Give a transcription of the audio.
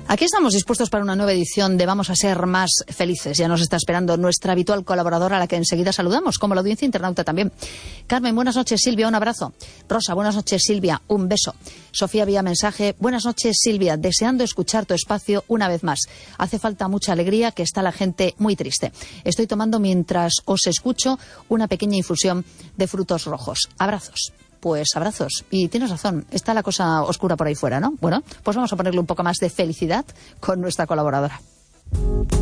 Aquí estamos dispuestos para una nueva edición de Vamos a ser más felices. Ya nos está esperando nuestra habitual colaboradora, a la que enseguida saludamos, como la audiencia internauta también. Carmen, buenas noches, Silvia, un abrazo. Rosa, buenas noches, Silvia, un beso. Sofía vía mensaje, buenas noches, Silvia, deseando escuchar tu espacio una vez más. Hace falta mucha alegría, que está la gente muy triste. Estoy tomando, mientras os escucho, una pequeña infusión de frutos rojos. Abrazos. Pues abrazos. Y tienes razón, está la cosa oscura por ahí fuera, ¿no? Bueno, pues vamos a ponerle un poco más de felicidad con nuestra colaboradora.